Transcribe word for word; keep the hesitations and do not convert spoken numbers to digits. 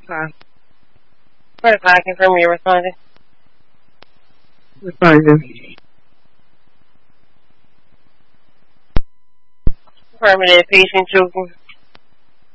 Fine. Verify, confirm you're responding. Responding. Affirmative, patient choking.